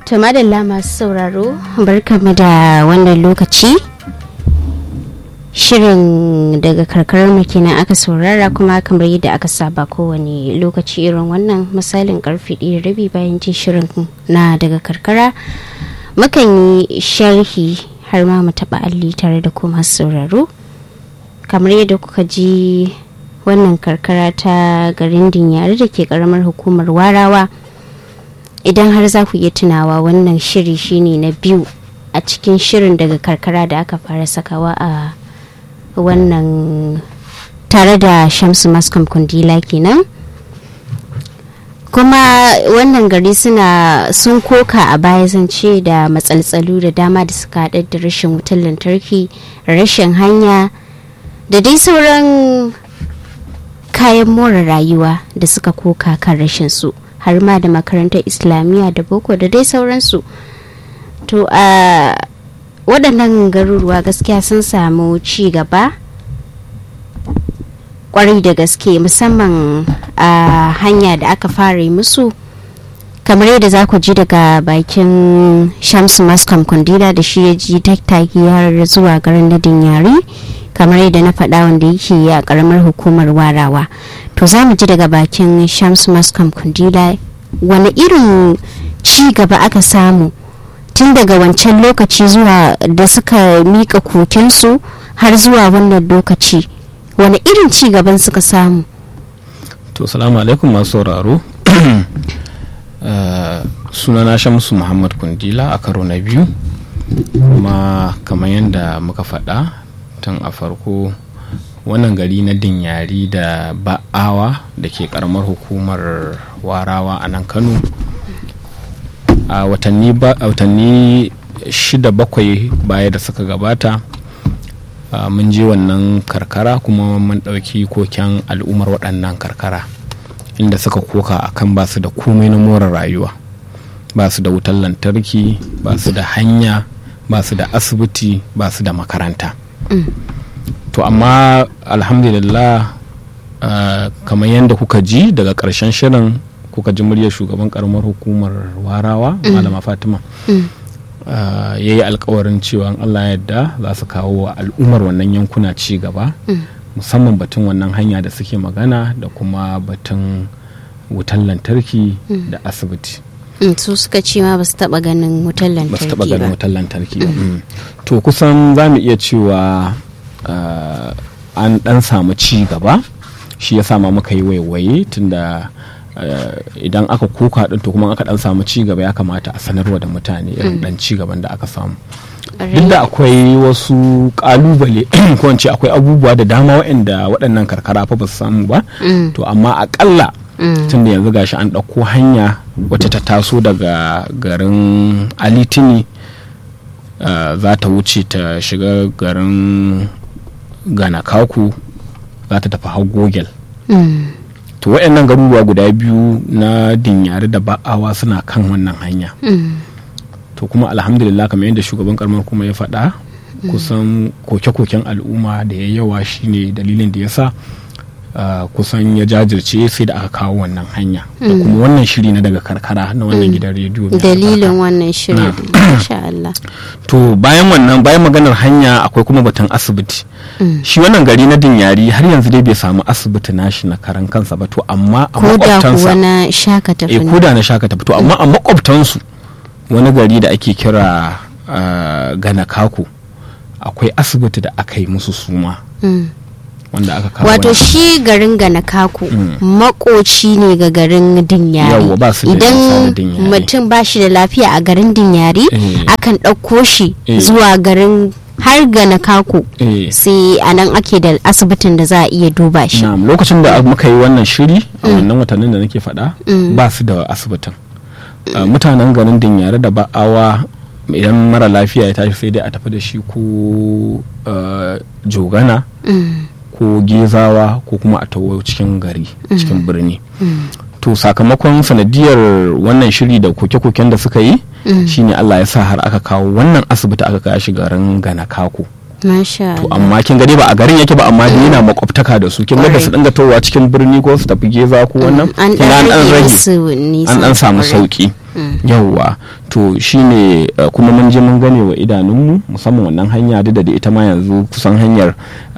To madalla masu sauraro barkamu da wannan lokaci. Shirin daga karkarar mu kenan aka saurara kuma kamar yadda aka saba kowane lokaci irin wannan misalin karfe 1:30 bayan jin shirin na daga karkara mukan yi sharhi har ma mu taba alli tare da kuma sauraro. Kamar yadda kuka ji wannan karkara ta garin Dinyari da ke karamar hukumar Warawa, idan har za ku iya tunawa wannan shiri shine na biyu a cikin shirin daga karkara da aka fara sakawa a wannan tare da Shamsu Mascom Kundila kenan. Kuma wannan gari sun koka a baya zance da matsaltsalu da dama da suka haɗar da rashin wutar lantarki, rashin hanya da dai sauran kayan more rayuwa da suka koka kan rashin su, har ma da makarantar islamiyya da boko da dai sauransu. To a waɗannan garuruwa gaskiya sun samu ci gaba kwarai da gaske, musamman a hanya da aka fara yi musu, kamar yadda za ku ji daga bakin Shamsu Mascom Kundila da shi ya ji tattaki har zuwa garin na Dinyari, kamar yadda na faɗa wanda yake a ƙaramar hukumar Warawa. To za mu ji daga bakin Shamsu Mascom Kundila wani irin ci gaba aka samu tun daga wancan lokaci zuwa da suka mika kokensu har zuwa wannan lokaci, wani irin ci gaban suka samu. To salamu alaikum masu sauraro. Sunana Shamsu Muhammad Kundila a karo na biyu, kuma kamar yadda muka faɗa tun a farko, wannan gari na Dinyari da Ba'awa da ke karamar hukumar Warawa a nan Kano, a watanni 6-7 baya da suka gabata mun je wannan karkara kuma mun ɗauki koken al'ummar waɗannan karkara, inda suka koka akan ba su da komai na more rayuwa, ba su da wutar lantarki, ba su da hanya, ba su da asibiti, ba su da makaranta. To amma alhamdulillah, kamar yadda kuka ji daga ƙarshen shirin, kuka ji muryar shugaban karamar hukumar Warawa Malama Fatima ya yi alkawarin cewa Allah yadda za su kawo wa al'ummar wannan yankuna ci gaba, musamman batun wannan hanya da suke magana da kuma batun wutar lantarki da asibiti. Su suka ce ma ba su taɓa ganin wutar lantarki ba. To kusan za mu iya cewa an ɗan samu ci gaba, shi ya sama muka yi waiwaye, tunda idan aka koka din to kuma aka dan samu ci gaba ya kamata a sanarwa da mutane irin dan ci gaban da aka samu. Duk da akwai wasu kalubale ko wance akwai abubuwa da dama waɗannan karkara fa ba su samu ba, to amma akalla tunda yanzu gashi an ɗauko hanya wata ta taso daga garin Alitini za ta wuce ta shiga garin Ganakaku, za ta tafi Hagogel. To waɗannan garuruwa guda biyu na Dinyari da Ba'awa suna kan wannan hanya. To kuma alhamdulillah, kamar yadda shugaban karamar kuma ya faɗa, kusan koke-koken al'umma da ya yawa shine dalilin da ya sa kusan ya jajirce sai da aka kawo wannan hanya da kuma wannan shiri na daga karkara na wannan gidan rediyo. Dalilin wannan shiri insha Allah. To bayan maganar hanya akwai kuma batun asibiti. Shi wannan gari na Dinyari har yanzu dai bai samu asibiti nashi na karan kansa ba, to amma a makwabtansa, koda na shaka tafi, koda na shaka tafi, to amma a makwabtansu wani gari da ake kira Ganakaku akwai asibiti da aka yi musu suma. Wanda aka kawo, wato shi garin Ganakaku makoci ne ga garin Dinyari. Idan mutum ba shi da lafiya a garin Dinyari akan ɗauko shi zuwa garin har Ganakaku, sai a nan ake da asibitin da za a iya duba shi. Lokacin da muka yi wannan shiri a wannan watannin da nake faɗa, ba su da asibitin. Mutanen garin Dinyari da Ba'awa, idan mara lafiya ya tashi sai dai a tafi da shi ko Jogana ko Gezawa ko kuma a tawo cikin gari, cikin birni. To sakamakon sanadiyar wannan shiri da koke-koken da suka yi, shine Allah ya sa har aka kawo wannan asibiti, aka kawo shi garin Ganakaku. To amma kin gani ba a garin yake ba, amma dai yana makwabtaka da su. Kin ga su dinga towa cikin birni ko su tafi Geza ko wannan, an dan samu sauki. yawwa to shine kuma mun je mun gane wa idanunmu musamman wannan hanya duk da ita ma yanzu kusan hanyar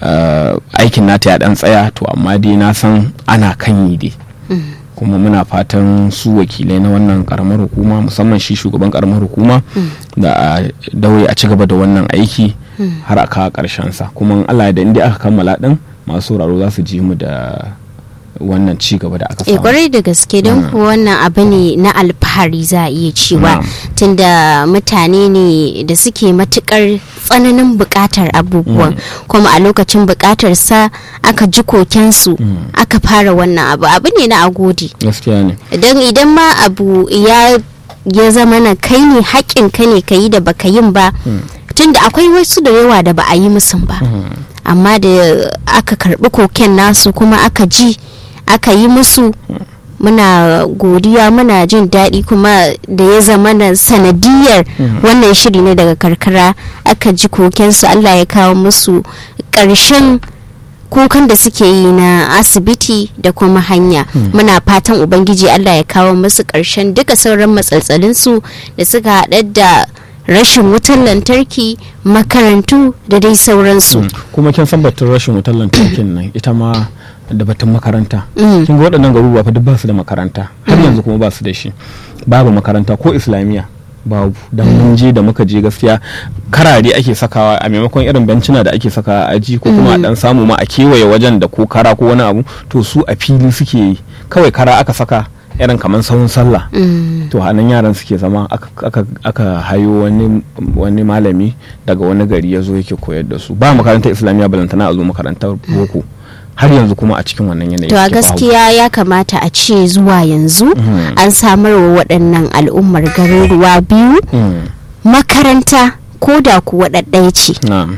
aikin nata ya dan tsaya to amma dai na san ana kan yi dai kuma muna fatan su wakilai na wannan karamar hukuma musamman shi shugaban karamar hukuma da a daure a ci gaba da wannan aiki har a kawo karshen sa kuma Allah da inda aka kammala din masu sauraro za su ji mu da wannan ci gaba da aka samu. Kwarai da gaske don kuwa wannan abu ne na alfahari za a iya cewa tunda mutane ne da suke matukar tsananin bukatar abubuwan kuma a lokacin bukatar sa aka ji kokensu aka fara wannan abu ne na agodi. Gaskiya ne. Idan ma abu ya zama na kai ne haƙƙin ka ne ka yi da baka yin ba tunda akwai wasu da yawa da ba a yi musu ba amma da aka karbi koken nasu kuma aka ji aka yi musu muna godiya muna jin daɗi kuma da ya zama na sanadiyar wannan shiri ne daga karkara aka ji kokensu Allah ya kawo musu ƙarshen kukan da suke yi na asibiti da kuma hanya muna fatan ubangiji Allah ya kawo musu ƙarshen duka sauran matsaltsalinsu da suka haɗar da rashin wutar lantarki makarantu da dai sauransu kuma kin san batun rashin wutar lantarkin nan ita ma da batun makaranta kin ga waɗannan garuruwa fa duk ba su da makaranta har yanzu kuma ba su da shi babu makaranta ko islamiyya babu dan mun je da muka je gaskiya karare ake sakawa a maimakon irin bencina da ake sakawa a aji ko kuma a dan samu ma a kewaye wajen da ko kara ko wani abu to su a fili suke yi kawai kara aka saka irin kamar sahun sallah to hannun yaran suke zama aka hayo wani malami daga wani gari ya zo yake koyar da su ba makarantar islamiyya balantana a zo makarantar boko har yanzu kuma a cikin wannan yanayi. To a gaskiya ya kamata a ce zuwa yanzu an samar wa waɗannan al'ummar garuruwa biyu makaranta ko da kuwa ɗaɗɗaya ce.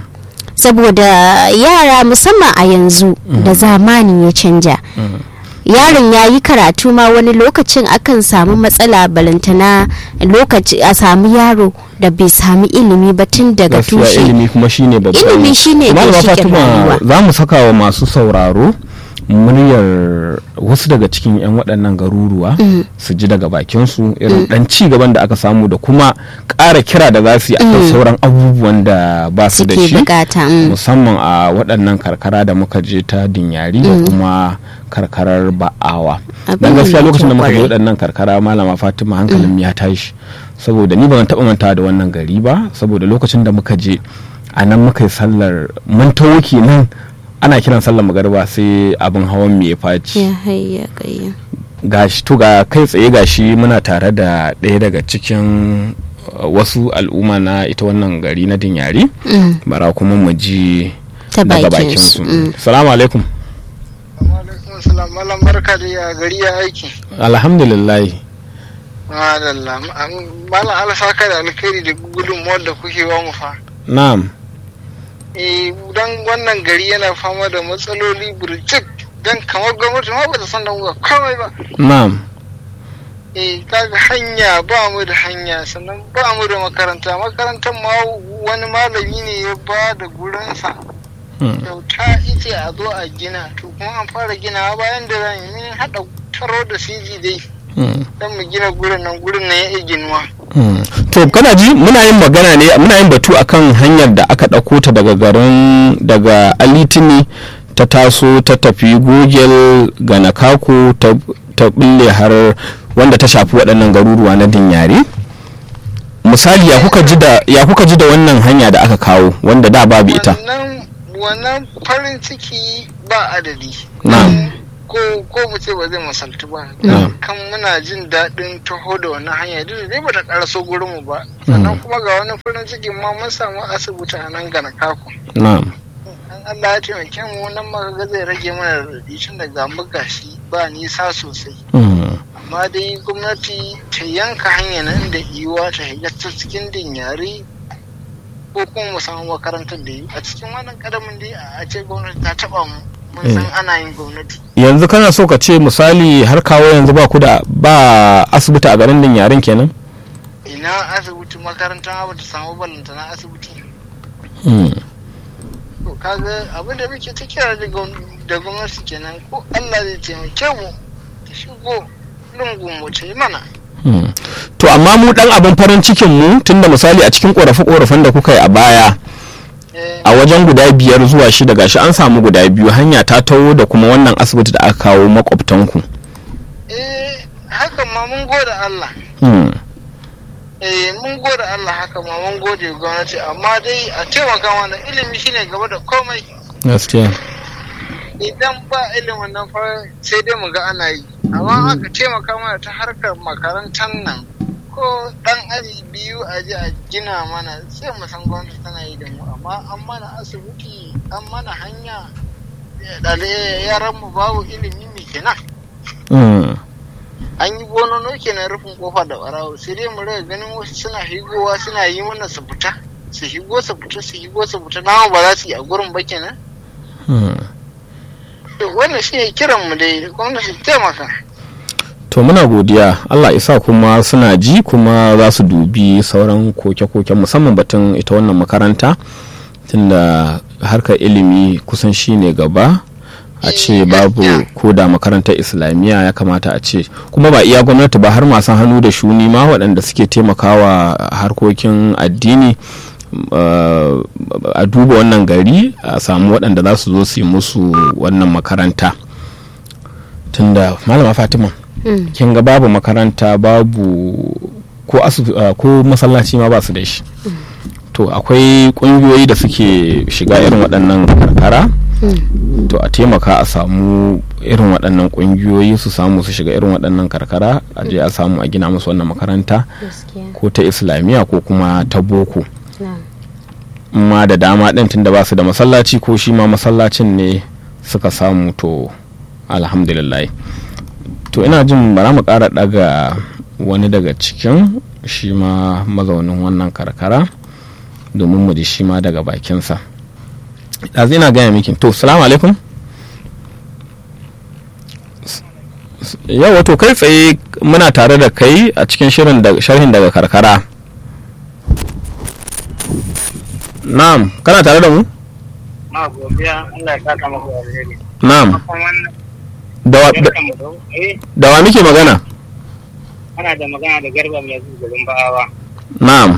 Saboda yara musamman a yanzu da zamani ya canja. Yaron ya yi karatu ma wani lokacin akan samu matsala balantana lokaci a samu yaro da bai sami ilimi ba tun daga tushe. Ilimi kuma shine babban. Ilimi shine ginshiƙin rayuwa. Za mu saka wa masu sauraro muryar wasu daga cikin 'yan waɗannan garuruwa su ji daga bakinsu irin ɗan ci gaban da aka samu da kuma ƙara kira da za su yi akan sauran abubuwan da ba su da shi musamman a waɗannan karkara da muka je ta Dinyari da kuma karkarar Ba'awa. Dan gaskiya lokacin da muka je waɗannan karkara malama Fatima hankalin ya tashi saboda ni ban taɓa manta da wannan gari ba saboda lokacin da muka je a nan muka yi sallar mun tawo kenan ana kiran sallar magariba sai abin hawan mu ya faci gashi to ga kai tsaye gashi muna tare da ɗaya daga cikin wasu al'umma na ita wannan gari na Dinyari bara kuma mu ji daga bakin su. Assalamu alaikum. Salam malam barka da ya gari ya aiki. Alhamdulillah. Madalla malam alfaka da alkhairi da gudunmuwar da kuke ba mu fa. Na'am. Dan wannan gari yana fama da matsaloli burjik dan kamar gwamnati ma ba ta san da mu komai ba. Na'am. Kaga hanya ba mu da hanya sannan ba mu da makarantar ma wani malami ne ya ba da gurinsa. Kyauta ita a zo a gina to kuma an fara ginawa bayan da zan yi haɗa taro da CG dai don mu gina gurin nan ya iya ginuwa. To kana ji muna yin batu akan hanyar da aka ɗauko ta daga Alitini ta taso ta tafi Gogel ga Nakako ta bulle har wanda ta shafi waɗannan garuruwa na Dinyari. Misali ya kuka ji da wannan hanya da aka kawo wanda da babu ita. Wannan farin ciki ba adadi. Ko mu ce ba zai masaltu ba. Kan muna jin daɗin taho da wannan hanya duk da ba ta ƙaraso gurinmu ba. Sannan kuma ga wani farin ciki ma mun samu asibiti a nan ga Nakako. Allah ya taimake mu nan maka zai rage mana raɗaɗi tun daga mu gashi ba nisa sosai. Amma dai gwamnati ta yanka hanya nan da yiwuwa ta shiga cikin Dinyari ko kuma mu samu makarantar da yi a cikin wannan karamin dai a ce gwamnati ta taba mu mun san ana yin gwamnati. Yanzu kana so ka ce misali har kawo yanzu ba asibiti a garin Dinyarin kenan? Ina asibiti makarantar ba ta samu ballanta na asibiti. To kaga abin da muke ta kira da gwamnati kenan ko Allah zai taimake mu ta shigo lungun mu ta yi mana. to amma mu dan abin farin cikin mu tunda misali a cikin korafe-korafen da kuka yi a baya a wajen guda 5 zuwa 6 gashi an samu guda 2 hanya ta tawo da kuma wannan asibiti da aka kawo makwabtanku. Hakan ma mun gode Allah. Mun gode Allah haka ma mun gode gwamnati, amma dai a taimaka mana, ilimi shine gaba da komai. Gaskiya. Idan ba ilimin nan fa sai dai mu ga ana yi, amma aka taimaka mana ta harkar makarantar nan ko dan aji 2 a ji a gina mana sai mu san gwamnati tana yi da mu, amma an mana asibiti an mana hanya, yaran mu babu ilimi mai kenan. An yi gonono kenan rufin kofa da barawo, sai dai mu rage ganin wasu suna higowa suna yi mana su fita, su higo su fita namu ba za su yi a gurin ba kenan. Wannan shi ne kiran mu dai gwamnati taimaka. To muna godiya, Allah isa kuma suna ji kuma za su dubi sauran koke-koken musamman batun ita wannan makaranta, tunda harkar ilimi kusan shi ne gaba. A ce babu ko da makarantar islamiyya ya kamata a ce, kuma ba iya gwamnati ba har masu hannu da shuni ma waɗanda suke taimakawa harkokin addini a duba wannan gari a samu waɗanda za su zo su yi musu wannan makaranta. Tunda malama Fatima kin ga babu makaranta, babu ko masallaci ma ba su da shi. To akwai ƙungiyoyi da suke shiga irin waɗannan karkara, to a taimaka a samu irin waɗannan ƙungiyoyi su samu su shiga irin waɗannan karkara, a je a samu a gina musu wannan makaranta ko ta islamiyya ko kuma ta boko. Ma da dama ɗin tunda ba su da masallaci ko shi ma masallacin ne suka samu, to alhamdulillah. To ina jin bara mu ƙara ɗaga wani daga cikin shi ma mazaunin wannan karkara domin mu ji shi ma daga bakinsa. ɗazu ina gaya miki. To salamu alaikum. Yau wato kai tsaye muna tare da kai a cikin sharhin daga karkara. Na'am, kana tare da mu? Ma godiya, Allah ya saka maka alheri. Na'am. Da wa muke magana? Ana da magana da Garba mai zuwa Ba'awa. Na'am.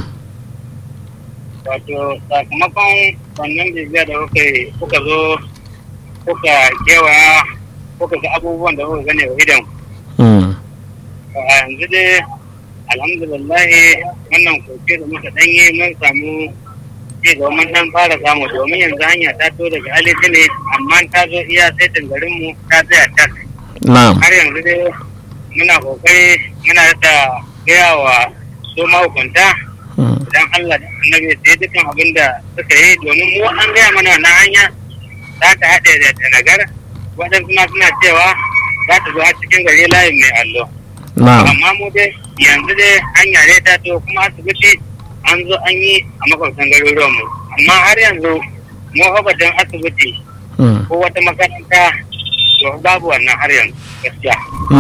Wato sakamakon wannan bibiya da kuka zo kuka kewaya kuka ga abubuwan da kuka gane wa idan. A yanzu dai alhamdulillah wannan koke da muka danyi mun samu ci gaba, mun dan fara samu, domin yanzu hanya ta to daga Aliti ne amma ta zo iya saitin garinmu ta tsaya tak. Har yanzu dai muna kokari muna da gaya wa su mahukunta idan Allah da annabi sai dukkan abin da suka yi, domin mu an gaya mana na hanya za ta haɗe da Tanagar, waɗansu ma suna cewa za ta zo a cikin gari layin mai allo. Amma mu dai yanzu dai hanya ne ta to, kuma asibiti an zo an yi a makwabtan garuruwanmu, amma har yanzu mu haɓatan asibiti ko wata makaranta to babu wannan har yanzu gaskiya.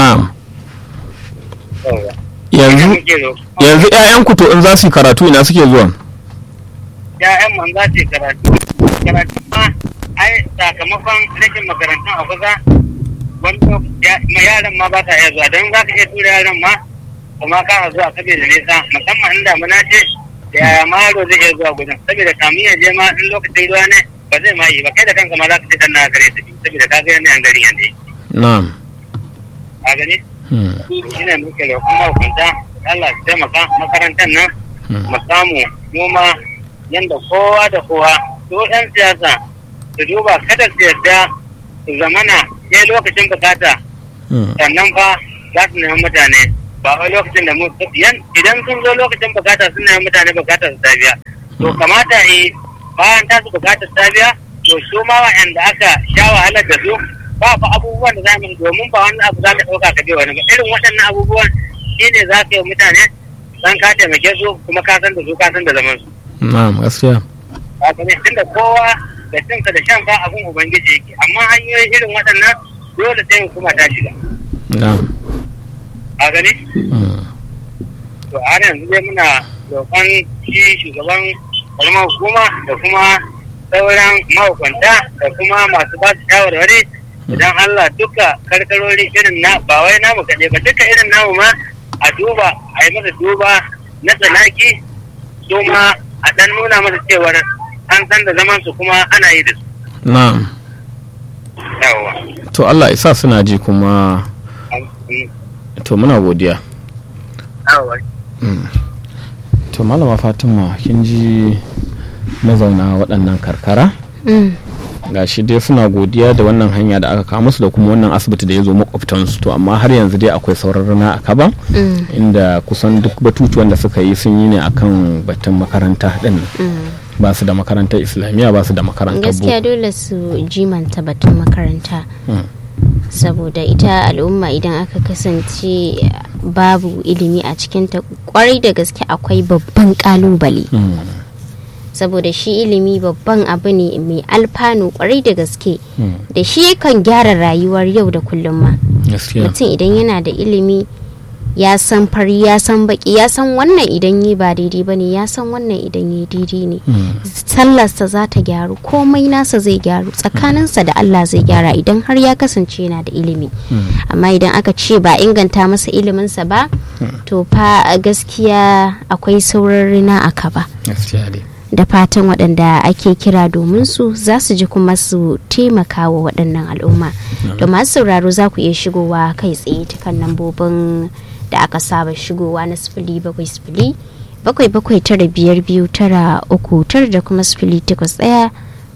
Yanzu ƴaƴanku to in za su yi karatu ina suke zuwa? Ƴaƴan man za su yi karatu ma ai sakamakon rashin makarantun a kusa, wani yaran ma ba ta iya zuwa, don za ka iya tura yaran ma kuma ka zuwa saboda nesa, musamman in damuna ce da yaya ma yaro zai iya zuwa gudun, saboda kamun ya je ma in lokacin ruwa ne ba zai ma yi ba, kai da kanka ma za ka ce dan na gare su, saboda ka ga yanayin gari yanda yake. Na'am. A gani? Shi ne muke da kuma hukunta Allah su taimaka makarantar nan mu samu noma yadda kowa da kowa, su ɗan siyasa su duba kada su yarda su zamana sai lokacin bukata sannan fa za su nemi mutane, ba wai lokacin da mu idan sun zo lokacin bukata sun nemi mutane bukatar su tabiya, to kamata yi bayan ta su bukatar tabiya to su ma wa'anda aka sha wahalar da su ba fa abubuwan da za mu, domin ba wani abu za ka ɗauka ka bai wani ba, irin waɗannan abubuwan shi ne za ka yi mutane dan ka taimake su kuma ka san da su ka san da zaman su. Na'am, gaskiya. Ba ka ne tunda kowa da cinka da shan ka abin ubangiji yake, amma hanyoyin irin waɗannan dole sai hukuma ta shiga. Na'am. A gani? To har yanzu dai muna roƙon shi shugaban karamar hukuma da kuma sauran mahukunta da kuma masu ba su shawarwari, idan Allah duka karkarori irin na ba wai namu kaɗai ba duka irin namu ma a duba a a yi masa duba na tsanaki su ma a ɗan nuna masa cewar an san da zaman su kuma ana yi da su. Na'am. Yawwa. To Allah isa suna ji kuma to muna godiya. Yawwa. To malama Fatima kin ji mazauna waɗannan karkara? Ga shi dai suna godiya da wannan hanya da aka kawo musu da kuma wannan asibiti da ya zo makwabtansu, to amma har yanzu dai akwai sauran rana a kaba inda kusan duk batutuwan da suka yi sun yi ne akan batun makaranta din. Ba su da makarantar islamiyya, ba su da makarantar gaskiya dole su jimanta batun makaranta saboda ita al'umma idan aka kasance babu ilimi a cikinta kwarai da gaske akwai babban kalubale. Saboda shi ilimi babban abu ne mai alfanu kwarai da gaske da shi kan gyara rayuwar yau da kullum ma. Mutum idan yana da ilimi ya san fari ya san baki ya san wannan idan yi ba daidai ba ne, ya san wannan idan yi daidai ne, sallarsa za ta gyaru, komai nasa zai gyaru, tsakaninsa da Allah zai gyara idan har ya kasance yana da ilimi. Amma idan aka ce ba inganta masa iliminsa ba to fa gaskiya akwai sauran rina aka ba. Da fatan waɗanda ake kira domin su za su ji kuma su taimaka wa waɗannan al'umma. Da masu sauraro za ku iya shigowa kai tsaye ta kan lambobin da aka saba shigowa na 0707 7795293 da kuma 081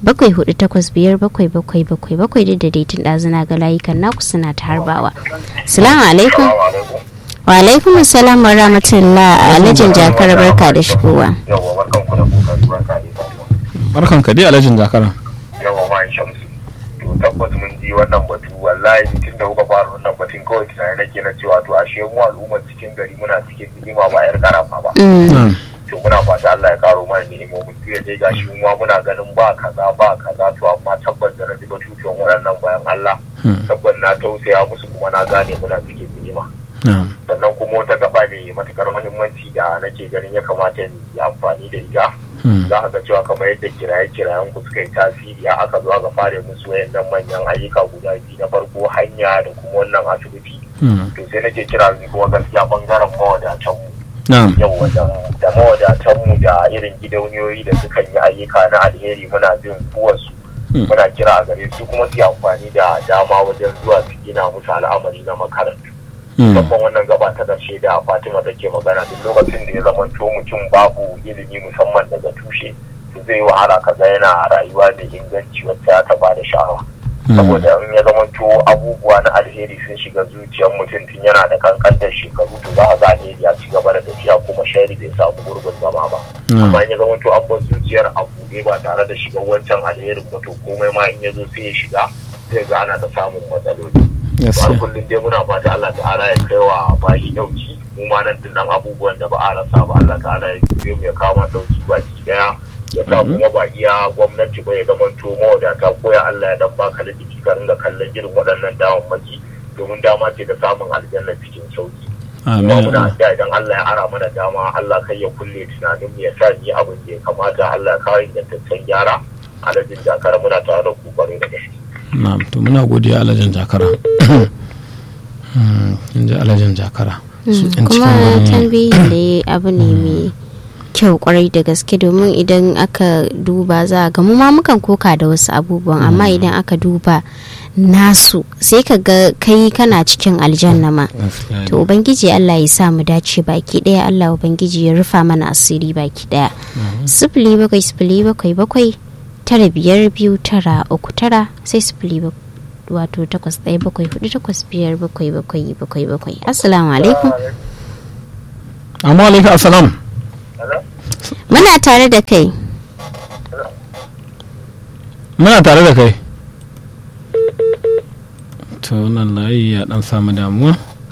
7485777 da daitin ɗazuna ga layukan naku suna ta harbawa. Salamu alaikum. Wa alaikum assalam wa rahmatullah. Alhajin Jakar barka da shigowa. Barkan ka dai Alhajin Jakar. Yawa ma Shamsu. To tabbas mun ji wannan batu, wallahi tun da kuka fara wannan batun kawai tunani nake na cewa to ashe mu al'ummar cikin gari muna cikin ni'ima ba yar karama ba. To muna fata Allah ya karo mana ni'imomin sai dai gashi mu muna ganin ba kaza to amma tabbas da rabi batutuwan waɗannan bayan Allah tabbas na tausaya musu kuma na gane muna cikin ni'ima. Sannan kuma wata gaba ne matukar muhimmanci da nake ganin ya kamata yi amfani da ita. Za a ga cewa kamar yadda kirayen ku suka yi tasiri a aka zo aka fara musu wayannan manyan ayyuka guda biyu, na farko hanya da kuma wannan asibiti. To sai nake kira kuma gaskiya bangaren mawadatan mu. Yau da mawadatan mu da irin gidauniyoyi da sukan yi ayyuka na alheri muna bin buwarsu. Muna kira a gare su kuma su yi amfani da dama wajen zuwa su gina musu al'amari na makarantu. Musamman wannan gaba ta ƙarshe da Fatima take magana, duk lokacin da ya zamanto mutum babu ilimi musamman daga tushe to zai wahala kaga yana rayuwa da inganci wacce ta ba da sha'awa. Saboda in ya zamanto abubuwa na alheri sun shiga zuciyar mutum tun yana da kankantar shekaru to za a ga alheri ya ci gaba da tafiya kuma shari bai samu gurbin zama ba. Amma in ya zamanto an bar zuciyar a buɗe ba tare da shiga wancan alherin ba to komai ma in ya zo sai ya shiga zai ga ana ta samun matsaloli. Har kullum dai muna fata Allah ta'ala ya kai wa bayi dauki, mu ma nan dinnan abubuwan da ba a rasa ba Allah ta'ala ya kai mu ya kama dauki baki daya, ya sa kuma ba iya gwamnati ba ya zamanto mawadata ko ya Allah ya dan baka ladabi ka ringa kallon irin waɗannan damammaki domin dama ce da samun aljanna cikin sauki. Kuma muna da idan Allah ya ara mana dama Allah kai ya kulle tunanin mu ya sa ni abin da ya kamata, Allah ya kawo ingantaccen gyara. Alhajin Jakara muna tare da ku bare da gaske. Na'am, to muna godiya Alhajin Jakara. Inda Alhajin Jakara. Kuma tambayin da abu ne mai kyau kwarai da gaske, domin idan aka duba za ga mu ma mukan koka da wasu abubuwan, amma idan aka duba nasu sai ka ga kai kana cikin aljanna ma. To ubangiji Allah ya sa mu dace baki daya, Allah ubangiji ya rufa mana asiri baki daya. 0707 952 sai 0 wato 817485777. Assalamu alaikum. Amma alaikum assalam. Muna tare da kai. To nan layi ya dan samu damuwa.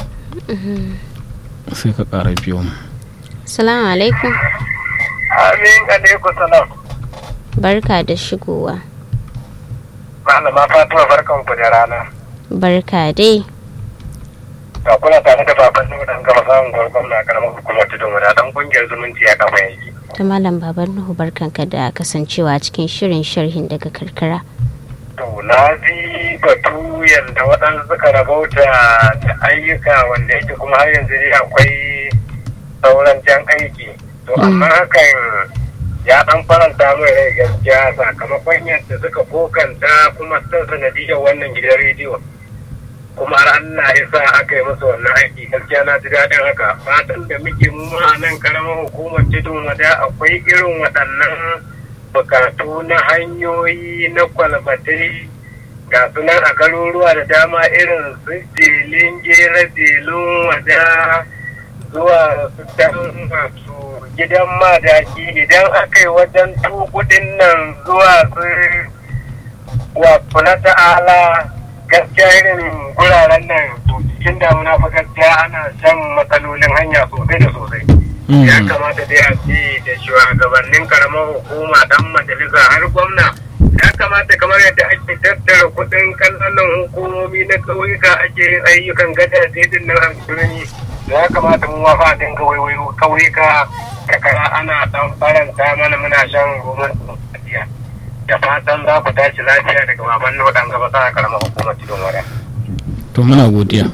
Sai ka ƙara biyo mu. Assalamu alaikum. Amin alaikum salam. Barka da shigowa. Malama Fatima barkan ku da rana. Barka dai. Ga kuna tare da baban Nuhu dan gaba samun gwargwam na karamar hukumar tudun wada dan kungiyar zumunci ya kafa yake. Ta Malam Baban Nuhu barkanka da kasancewa cikin shirin sharhin daga karkara. To na ji batu yadda waɗansu suka rabauta da ayyuka wanda yake kuma har yanzu dai akwai sauran jan aiki to amma hakan ya dan faranta mai rai gaskiya sakamakon yadda suka kokanta kuma sun sanadiyar wannan gidan rediyo kuma Allah ya sa aka yi musu wannan aiki gaskiya na ji daɗin haka fatan da muke mu a nan karamar hukumar Tudun Wada akwai irin waɗannan bukatu na hanyoyi na kwalbatai ga sunan a garuruwa da dama irin su jelin gera jelin wada zuwa su dan masu gidan madaki idan aka yi wajen tukudin nan zuwa su wakuna ta'ala gaskiya irin guraren nan cikin damuna fa gaskiya ana shan matsalolin hanya sosai da sosai ya kamata dai a ce da shugabannin karamar hukuma dan majalisa har gwamna ya kamata kamar yadda ake tattara kudin kananan hukumomi na ƙauyuka ake yin ayyukan gadaje din nan a birni ya kamata mu wafa dinga waiwayo ƙauyuka kakara ana dan faranta mana muna shan roman lafiya da fatan za ku tashi lafiya daga baban nodan gaba sa karamar hukumar Tudun Wada. To muna godiya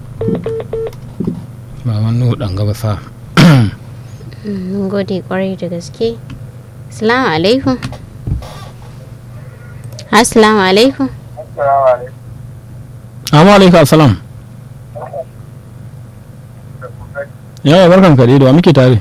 baban nodan gaba sa. Mun gode kwarai da gaske. Assalamu alaikum. Assalamu alaikum. Assalamu alaikum. Assalam. Ya barkan ka da muke tare.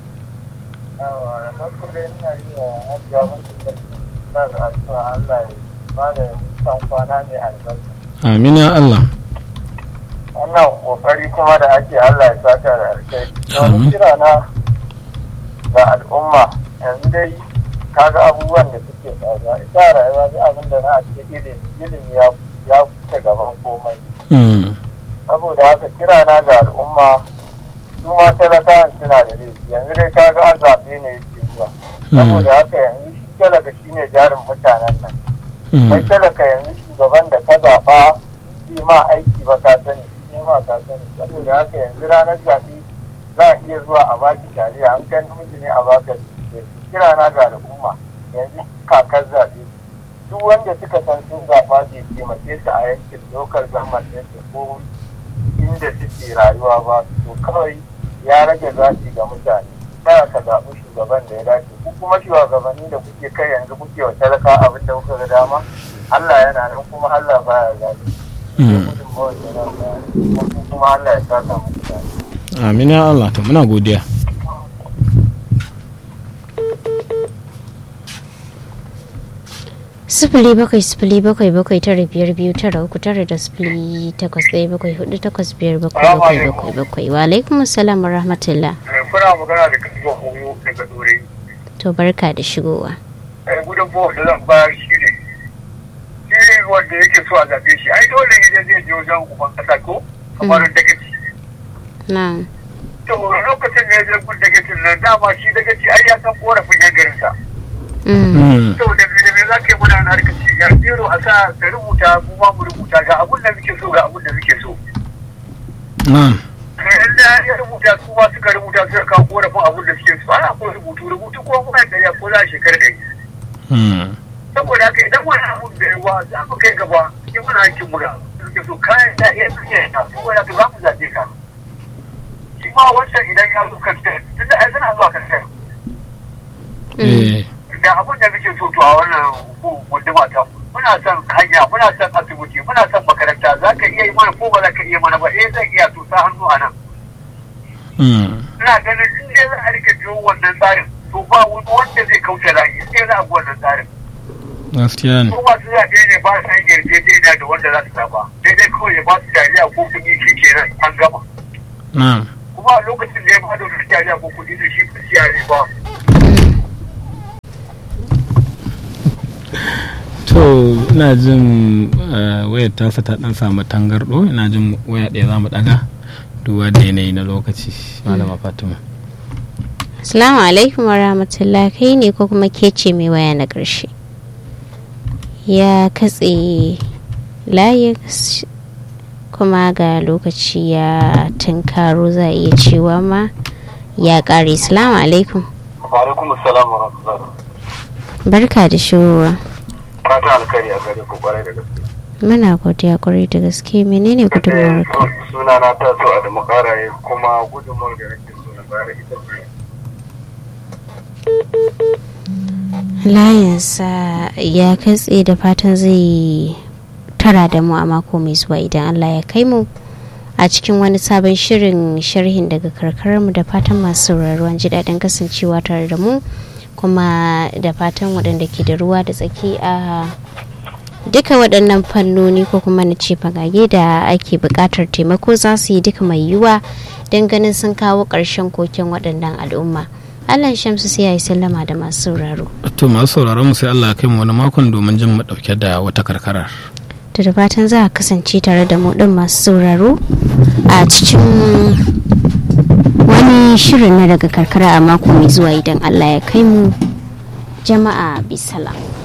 Amin ya Allah. Wannan kokari kuma da ake Allah ya saka da alkai. Wani kira na ga al'umma yanzu dai kaga abubuwan da suke faruwa ita rayuwa duk abin da na ake ilimi ya wuce gaban komai. Saboda haka kira na ga al'umma su ma talakawan suna da laifi yanzu dai kaga an zaɓe ne yake zuwa. Saboda haka yanzu shi talaka shi ne jarin mutanen nan. Kai talaka yanzu shugaban da ka zaɓa shi ma aiki ba ka sani shi ma ka sani saboda haka yanzu ranar zaɓe za a iya zuwa a baki tariya an kai namiji ne a baka kira na ga al'umma yanzu kakar zaɓe duk wanda suka san sun zaɓa bai taimake su a yankin lokal zaman ɗinsu ko inda suke rayuwa ba to kawai ya rage zaɓi ga mutane ba ka zaɓi shugaban da ya dace ku kuma shugabanni da kuke kai yanzu kuke wa talaka abin da kuka ga dama Allah yana nan kuma Allah baya zaɓi kuma Allah ya saka muku da Amin ya Allah. To muna godiya. Sifili bakwai tara biyar biyu tara uku tara da 08-8 wa alaikum assalam wa rahmatullah. Kuna magana da kasuwa koyo daga dore. To barka da shigowa. Gudun bawa da zan bayar shi ne. Shi wanda yake so a zaɓe shi. Ai dole ne zai je wajen uban kasa ko kamar dagaci. Na. To lokacin da ya je kun dagacin nan dama shi dagaci ai ya san korafin yan garinsa. To da me za ka yi muna na harkar ci gar biro a sa ka rubuta mu ma mu rubuta ga abun da muke so ga abun da muke so. Da ya rubuta su ma suka rubuta suka kawo korafin abun da suke so ana ko rubutu ko kuma da ya ko za a shekara da yi. Saboda haka idan wani abun da yawa za mu kai gaba in muna aikin mu ga suke so kayan da ya suke yana saboda haka za mu zaɓe ka. Shi ma wancan idan ya zo kantar tunda ai suna zuwa kantar. Da abin da muke so to a wannan gunduma ta muna son hanya muna son asibiti muna son makaranta za ka iya yi mana ko ba za ka iya mana ba zan iya to sa hannu a nan. Ina ganin in dai za a rika biyo wannan tsarin to ba wani wanda zai kauce layi in dai za a bi wannan tsarin. Gaskiya ne. Ko masu zaɓe ne ba sa yin yarjejeniya da wanda za su zaɓa daidai kawai ya ba su taliya ko kuɗi shi kenan an gama. Kuma a lokacin da ya ba da wani taliya ko kuɗi da shi kusiya ne ba. To ina jin wayar tasa ta dan samu tangardo ina jin waya ɗaya za mu daga duba da yanayi na lokaci malama Fatima. Assalamu alaikum wa rahmatullah kai ne ko kuma ke ce mai waya na ƙarshe ya katse layi kuma ga lokaci ya tunkaro za a iya cewa ma ya ƙare. Assalamu alaikum. Wa alaikum assalam wa rahmatullah. Barka da shigowa. Fata alkhairi a gare ku kwarai da gaske. Muna godiya kwarai da gaske menene gudunmawar ka? Suna na taso a da makaraye kuma gudunmawar da nake so na layinsa ya katse, da fatan zai tara da mu a mako mai zuwa idan Allah ya kai mu a cikin wani sabon shirin sharhin daga karkararmu. Da fatan masu sauraro an ji daɗin kasancewa tare da mu, kuma da fatan waɗanda ke da ruwa da tsaki a duka waɗannan fannoni ko kuma na ce fagage da ake buƙatar taimako za su yi duka mai yiwuwa don ganin sun kawo ƙarshen koken waɗannan al'umma. Allah Shamsu sai ya yi sallama da masu sauraro. To masu sauraron mu sai Allah ya kai mu wani makon domin jin mu ɗauke da wata karkarar. To da fatan za a kasance tare da mu ɗin masu sauraro a cikin wani shirin na daga karkara a mako mai zuwa idan Allah ya kai mu. Jama'a bisalam.